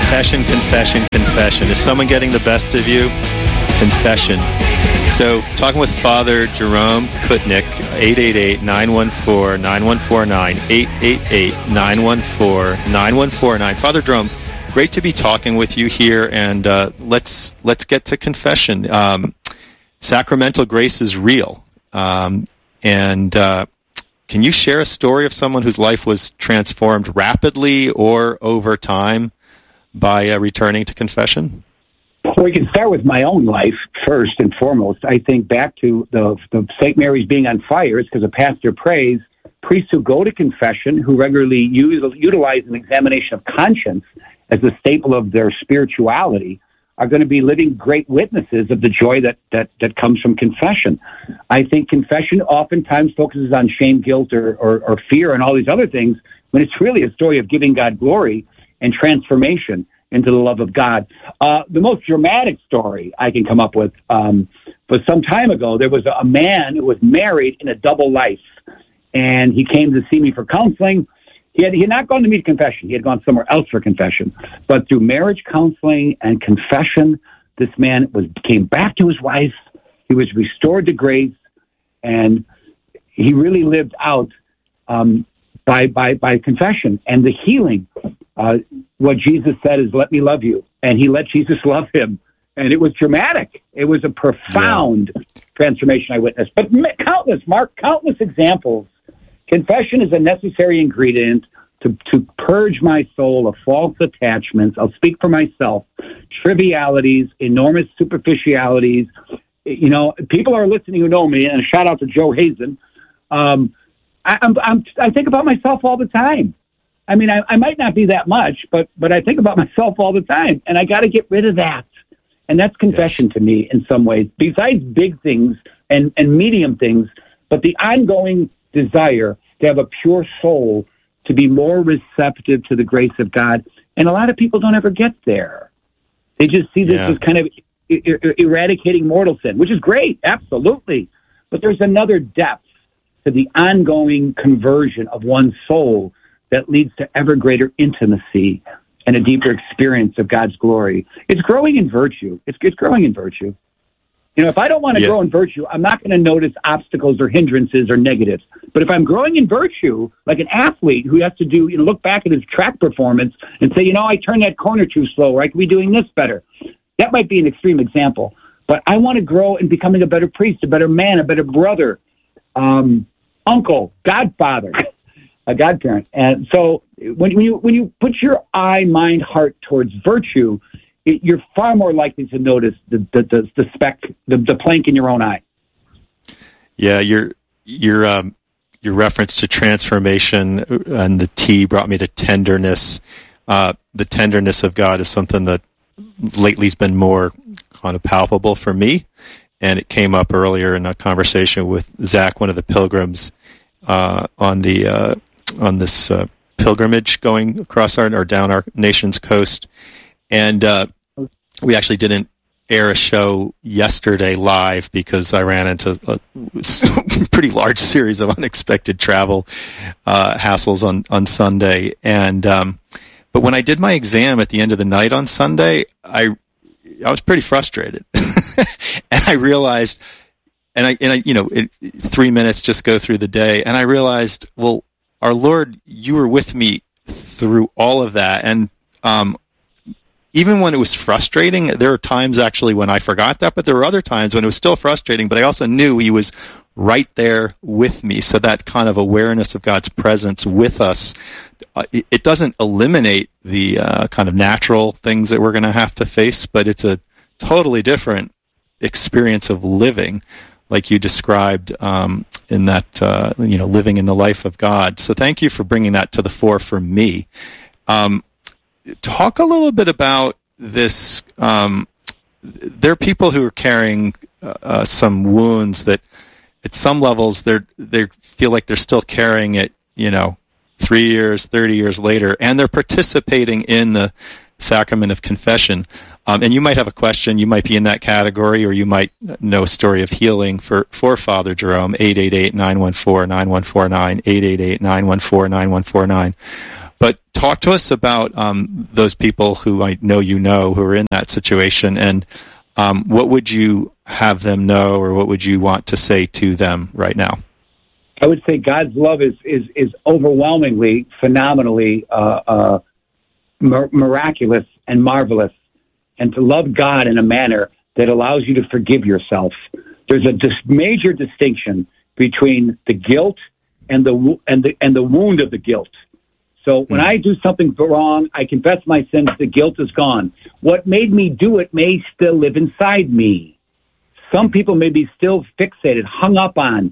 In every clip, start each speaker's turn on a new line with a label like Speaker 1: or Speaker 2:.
Speaker 1: Confession, confession, confession. Is someone getting the best of you? Confession. So, talking with Father Jerome Kutnick, 888-914-9149, 888-914-9149. Father Jerome, great to be talking with you here, and let's get to confession. Sacramental grace is real, and can you share a story of someone whose life was transformed rapidly or over time by returning to confession?
Speaker 2: Well, we can start with my own life first and foremost. I think back to the St. Mary's being on fire. It's because a pastor prays. Priests who go to confession, who regularly utilize an examination of conscience as the staple of their spirituality, are going to be living great witnesses of the joy that comes from confession. I think confession oftentimes focuses on shame, guilt, or fear and all these other things, when it's really a story of giving God glory and transformation into the love of God. The most dramatic story I can come up with was some time ago. There was a man who was married in a double life, and he came to see me for counseling. He had not gone to me to confession. He had gone somewhere else for confession. But through marriage counseling and confession, this man came back to his wife. He was restored to grace, and he really lived out by confession and the healing. What Jesus said is, "Let me love you," and he let Jesus love him, and it was dramatic. It was a profound transformation I witnessed. But countless examples. Confession is a necessary ingredient to purge my soul of false attachments. I'll speak for myself. Trivialities, enormous superficialities. You know, people are listening who know me, and a shout out to Joe Hazen. I think about myself all the time. I mean, I might not be that much, but I think about myself all the time, and I got to get rid of that. And that's confession to me in some ways, besides big things and medium things, but the ongoing desire to have a pure soul, to be more receptive to the grace of God. And a lot of people don't ever get there. They just see this as kind of eradicating mortal sin, which is great, absolutely. But there's another depth to the ongoing conversion of one's soul that leads to ever greater intimacy and a deeper experience of God's glory. It's growing in virtue. It's growing in virtue. You know, if I don't want to grow in virtue, I'm not going to notice obstacles or hindrances or negatives. But if I'm growing in virtue, like an athlete who has to look back at his track performance and say, I turned that corner too slow, or I could be doing this better. That might be an extreme example. But I want to grow in becoming a better priest, a better man, a better brother, uncle, godfather, a godparent. And so when you put your eye, mind, heart towards virtue, you're far more likely to notice the speck, the plank in your own eye.
Speaker 1: Yeah, your reference to transformation and the T brought me to tenderness. The tenderness of God is something that lately has been more kind of palpable for me, and it came up earlier in a conversation with Zach, one of the pilgrims on this pilgrimage going across or down our nation's coast. And we actually didn't air a show yesterday live because I ran into a pretty large series of unexpected travel hassles on Sunday. And but when I did my exam at the end of the night on Sunday, I was pretty frustrated, and I realized, and I 3 minutes just go through the day, and I realized, well, our Lord, you were with me through all of that, and even when it was frustrating, there were times actually when I forgot that, but there were other times when it was still frustrating, but I also knew he was right there with me. So that kind of awareness of God's presence with us, it doesn't eliminate the kind of natural things that we're going to have to face, but it's a totally different experience of living, like you described in that, living in the life of God. So thank you for bringing that to the fore for me. Talk a little bit about this. There are people who are carrying some wounds that at some levels they feel like they're still carrying it, 3 years, 30 years later, and they're participating in the sacrament of confession. And you might have a question, you might be in that category, or you might know a story of healing for Father Jerome, 888-914-9149, 888-914-9149. But talk to us about those people who I know who are in that situation, and what would you have them know, or what would you want to say to them right now?
Speaker 2: I would say God's love is overwhelmingly, phenomenally miraculous and marvelous, and to love God in a manner that allows you to forgive yourself. There's a major distinction between the guilt and the wound of the guilt. So when I do something wrong, I confess my sins, the guilt is gone. What made me do it may still live inside me. Some people may be still fixated, hung up on,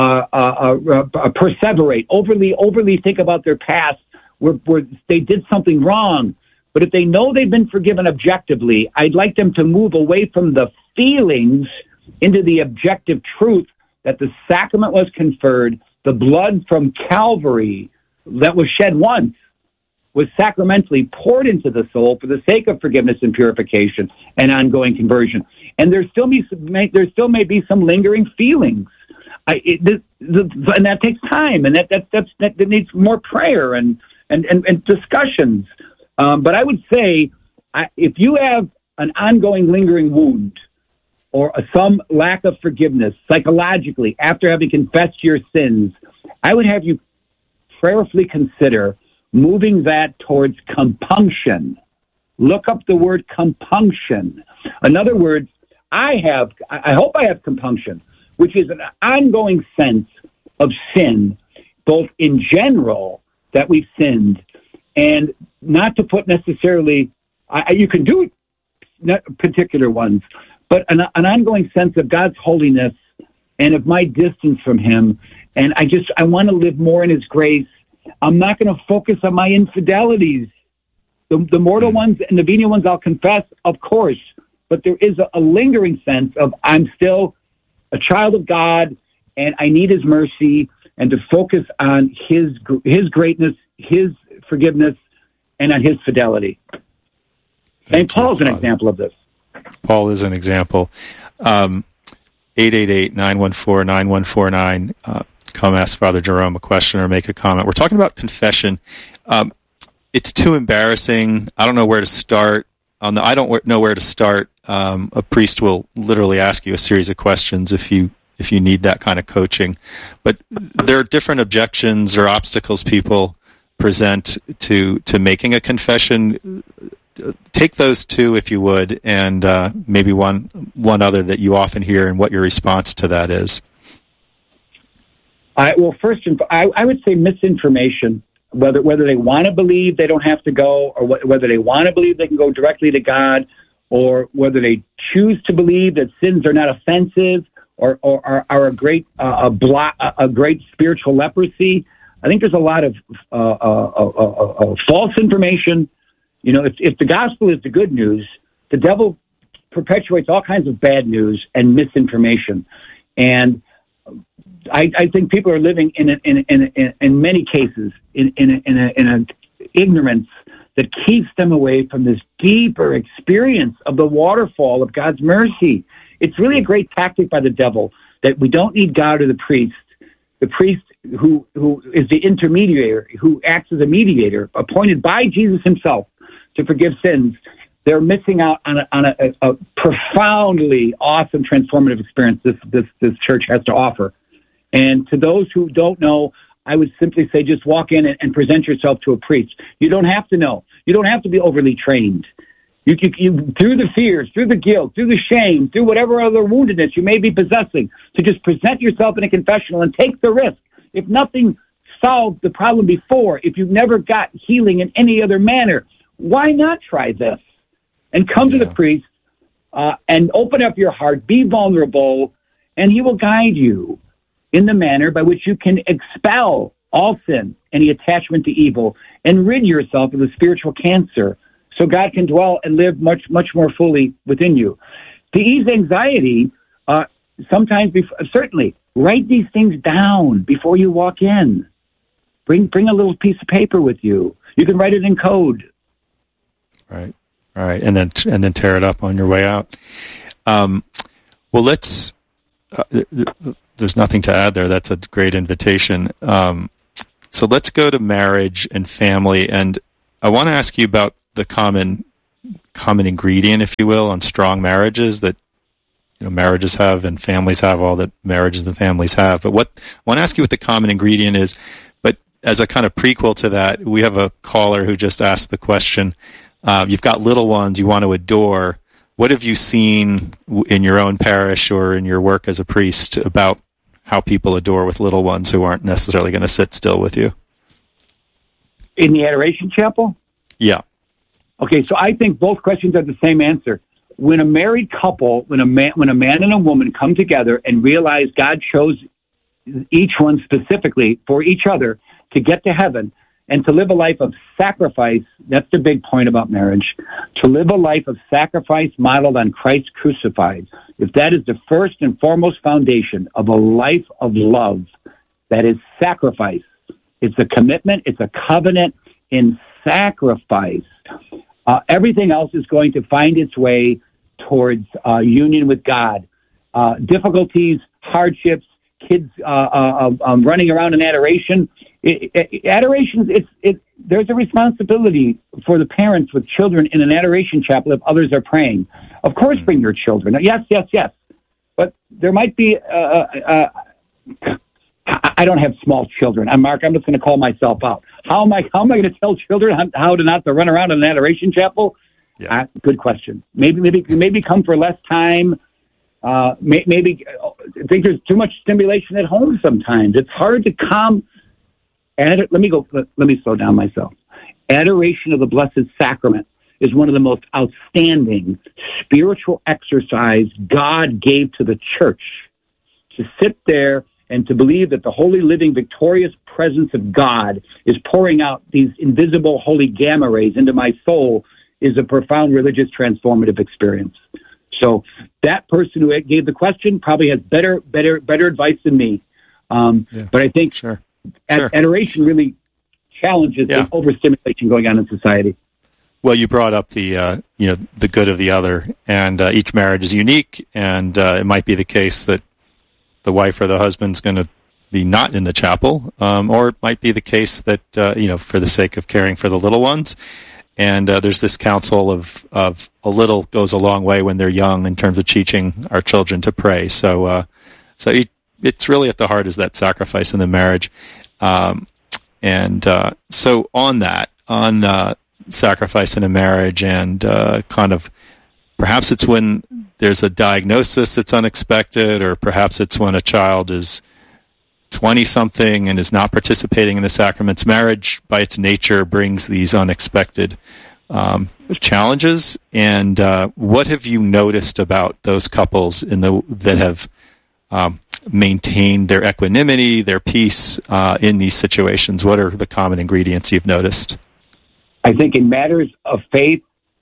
Speaker 2: perseverate, overly think about their past where they did something wrong. But if they know they've been forgiven objectively, I'd like them to move away from the feelings into the objective truth that the sacrament was conferred, the blood from Calvary that was shed once was sacramentally poured into the soul for the sake of forgiveness and purification and ongoing conversion. And there still may be some lingering feelings, and that takes time, and that needs more prayer and discussions. But I would say, if you have an ongoing lingering wound or some lack of forgiveness psychologically after having confessed your sins, I would have you prayerfully consider moving that towards compunction. Look up the word compunction. In other words, I hope I have compunction, which is an ongoing sense of sin, both in general that we've sinned, and not to put necessarily, you can do particular ones, but an ongoing sense of God's holiness and of my distance from Him. And I want to live more in His grace. I'm not going to focus on my infidelities. The mortal ones and the venial ones I'll confess, of course, but there is a lingering sense of I'm still a child of God and I need His mercy, and to focus on His greatness, His forgiveness, and on His fidelity. St. Paul's an example of this.
Speaker 1: Paul is an example. 888-914-9149. Come ask Father Jerome a question or make a comment. We're talking about confession. It's too embarrassing. I don't know where to start. I don't know where to start. A priest will literally ask you a series of questions if you need that kind of coaching. But there are different objections or obstacles people present to making a confession. Take those two, if you would, and maybe one other that you often hear, and what your response to that is.
Speaker 2: First, I would say misinformation. Whether they want to believe they don't have to go, or whether they want to believe they can go directly to God, or whether they choose to believe that sins are not offensive or are a great spiritual leprosy. I think there's a lot of false information. You know, if the gospel is the good news, the devil perpetuates all kinds of bad news and misinformation. And I think people are living in many cases in an ignorance that keeps them away from this deeper experience of the waterfall of God's mercy. It's really a great tactic by the devil that we don't need God or the priest. The priest who is the intermediary, who acts as a mediator, appointed by Jesus Himself to forgive sins. They're missing out on a profoundly awesome transformative experience this church has to offer. And to those who don't know, I would simply say just walk in and present yourself to a priest. You don't have to know. You don't have to be overly trained. You through the fears, through the guilt, through the shame, through whatever other woundedness you may be possessing, to just present yourself in a confessional and take the risk. If nothing solved the problem before, if you've never got healing in any other manner, why not try this? And come to the priest and open up your heart, be vulnerable, and he will guide you in the manner by which you can expel all sin, any attachment to evil, and rid yourself of the spiritual cancer so God can dwell and live much, much more fully within you. To ease anxiety, certainly, write these things down before you walk in. Bring a little piece of paper with you. You can write it in code.
Speaker 1: Right, and then tear it up on your way out. There's nothing to add there. That's a great invitation. So let's go to marriage and family, and I want to ask you about the common ingredient, if you will, on strong marriages that marriages have and families have, all that marriages and families have. But I want to ask you what the common ingredient is. But as a kind of prequel to that, we have a caller who just asked the question, you've got little ones you want to adore. What have you seen in your own parish or in your work as a priest about how people adore with little ones who aren't necessarily going to sit still with you?
Speaker 2: In the Adoration Chapel?
Speaker 1: Yeah.
Speaker 2: Okay, so I think both questions have the same answer. When a married couple, when a man and a woman come together and realize God chose each one specifically for each other to get to heaven and to live a life of sacrifice, that's the big point about marriage, to live a life of sacrifice modeled on Christ crucified. If that is the first and foremost foundation of a life of love, that is sacrifice. It's a commitment, it's a covenant in sacrifice. Everything else is going to find its way towards union with God. Difficulties, hardships, kids running around in adoration. Adoration, there's a responsibility for the parents with children in an adoration chapel if others are praying. Of course, bring your children. Yes. But there might be... I don't have small children. Mark, I'm just going to call myself out. How am I going to tell children how to not to run around in an adoration chapel? Yeah. Good question. Maybe come for less time. Maybe think there's too much stimulation at home sometimes. It's hard to calm. Let me slow down myself. Adoration of the Blessed Sacrament is one of the most outstanding spiritual exercise God gave to the church. To sit there and to believe that the holy, living, victorious presence of God is pouring out these invisible holy gamma rays into my soul is a profound religious transformative experience. So that person who gave the question probably has better advice than me. But I think adoration really challenges the overstimulation going on in society.
Speaker 1: Well, you brought up the good of the other, and each marriage is unique, and it might be the case that the wife or the husband's going to be not in the chapel, or it might be the case that for the sake of caring for the little ones. And there's this counsel of a little goes a long way when they're young in terms of teaching our children to pray. So it's really at the heart is that sacrifice in the marriage. So on sacrifice in a marriage and kind of perhaps it's when there's a diagnosis that's unexpected, or perhaps it's when a child is 20-something and is not participating in the sacraments. Marriage, by its nature, brings these unexpected challenges. And what have you noticed about those couples that have maintained their equanimity, their peace in these situations? What are the common ingredients you've noticed?
Speaker 2: I think in matters of faith,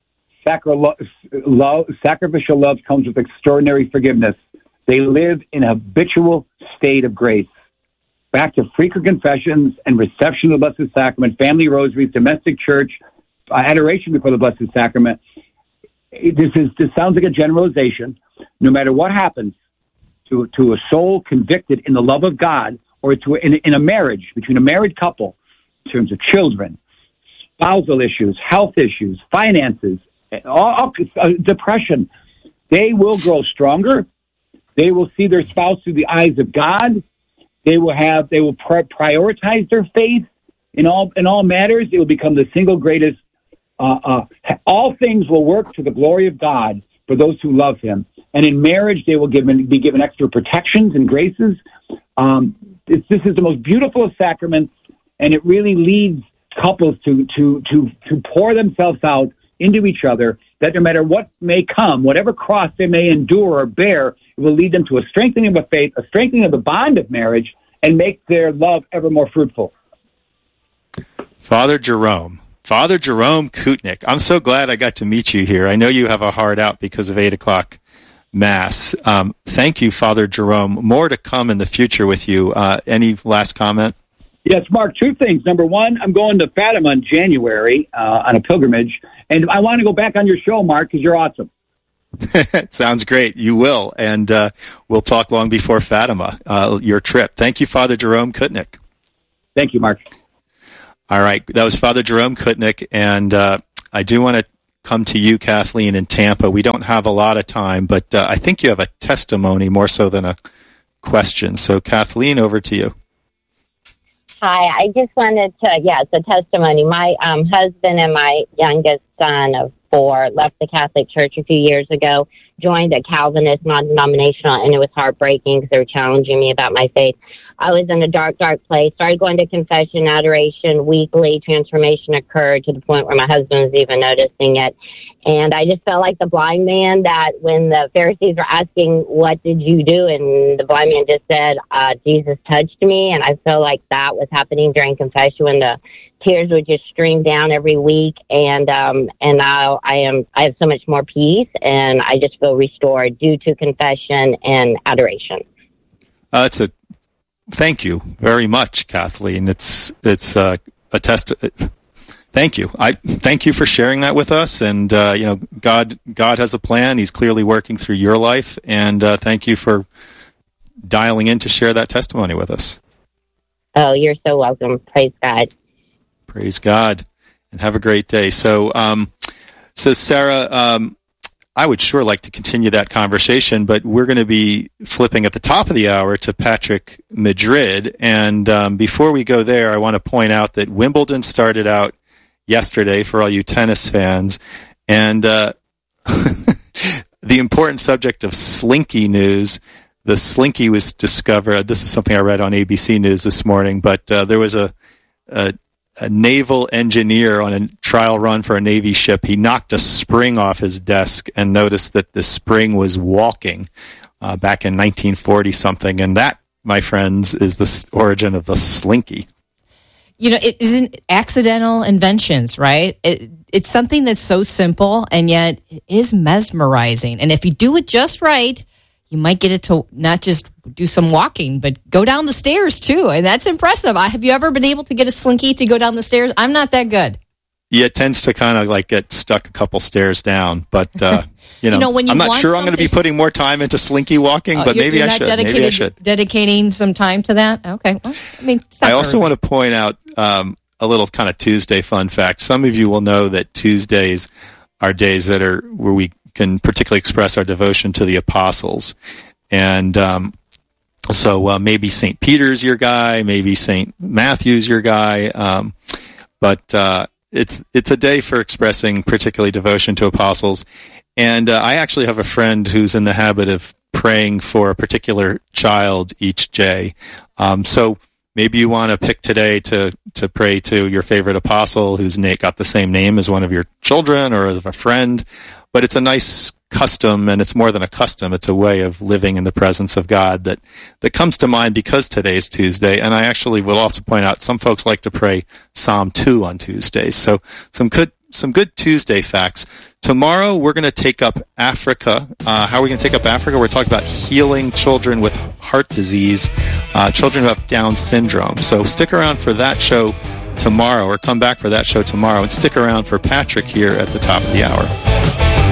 Speaker 2: sacrificial love comes with extraordinary forgiveness. They live in a habitual state of grace. Back to frequent confessions and reception of the Blessed Sacrament, family rosaries, domestic church, adoration before the Blessed Sacrament. This sounds like a generalization. No matter what happens to a soul convicted in the love of God, or in a marriage, between a married couple, in terms of children, spousal issues, health issues, finances, depression, they will grow stronger. They will see their spouse through the eyes of God. They will prioritize their faith in all matters. It will become the single greatest. All things will work to the glory of God for those who love Him. And in marriage, they will be given extra protections and graces. This is the most beautiful of sacraments, and it really leads couples to pour themselves out into each other, that no matter what may come, whatever cross they may endure or bear, it will lead them to a strengthening of the faith, a strengthening of the bond of marriage, and make their love ever more fruitful.
Speaker 1: Father Jerome Kutnik, I'm so glad I got to meet you here. I know you have a hard out because of 8 o'clock Mass. Thank you, Father Jerome. More to come in the future with you. Any last comment?
Speaker 2: Yes, Mark, 2 things. Number 1, I'm going to Fatima in January on a pilgrimage, and I want to go back on your show, Mark, because you're awesome.
Speaker 1: Sounds great. You will, and we'll talk long before Fatima, your trip. Thank you, Father Jerome Kutnik.
Speaker 2: Thank you, Mark.
Speaker 1: All right. That was Father Jerome Kutnick, and I do want to come to you, Kathleen, in Tampa. We don't have a lot of time, but I think you have a testimony more so than a question. So, Kathleen, over to you.
Speaker 3: Hi, I just wanted to, it's a testimony. My husband and my youngest son of 4 left the Catholic Church a few years ago, joined a Calvinist, non-denominational, and it was heartbreaking because they were challenging me about my faith. I was in a dark, dark place, started going to confession, adoration, weekly. Transformation occurred to the point where my husband was even noticing it. And I just felt like the blind man that when the Pharisees were asking, what did you do? And the blind man just said, Jesus touched me. And I felt like that was happening during confession when the tears would just stream down every week. And now I have so much more peace, and I just feel restored due to confession and adoration.
Speaker 1: Thank you very much, Kathleen. It's a test. Thank you. I thank you for sharing that with us. And God has a plan. He's clearly working through your life. And thank you for dialing in to share that testimony with us.
Speaker 3: Oh, you're so welcome. Praise God.
Speaker 1: Praise God, and have a great day. So Sarah, I would sure like to continue that conversation, but we're going to be flipping at the top of the hour to Patrick Madrid. And before we go there, I want to point out that Wimbledon started out yesterday for all you tennis fans. And the important subject of Slinky news, the Slinky was discovered. This is something I read on ABC News this morning, but there was a naval engineer on a trial run for a Navy ship. He knocked a spring off his desk and noticed that the spring was walking back in 1940-something. And that, my friends, is the origin of the Slinky.
Speaker 4: It isn't accidental inventions, right? It's something that's so simple, and yet it is mesmerizing. And if you do it just right, you might get it to not just do some walking, but go down the stairs, too. And that's impressive. Have you ever been able to get a Slinky to go down the stairs? I'm not that good.
Speaker 1: Yeah, it tends to kind of like get stuck a couple stairs down. But, when
Speaker 4: I'm
Speaker 1: not sure I'm going to be putting more time into Slinky walking, but maybe I should. Maybe I should.
Speaker 4: Dedicating some time to that? Okay. Well,
Speaker 1: I also want to point out a little kind of Tuesday fun fact. Some of you will know that Tuesdays are days that are where we can particularly express our devotion to the apostles. And so maybe St. Peter's your guy, maybe St. Matthew's your guy, but it's a day for expressing particularly devotion to apostles. And I actually have a friend who's in the habit of praying for a particular child each day. So maybe you want to pick today to pray to your favorite apostle who's got the same name as one of your children or as a friend. But it's a nice custom, and it's more than a custom. It's a way of living in the presence of God that comes to mind because today's Tuesday. And I actually will also point out some folks like to pray Psalm 2 on Tuesdays. So some good Tuesday facts. Tomorrow we're going to take up Africa. How are we going to take up Africa? We're talking about healing children with heart disease, children who have Down syndrome. So stick around for that show tomorrow, or come back for that show tomorrow, and stick around for Patrick here at the top of the hour.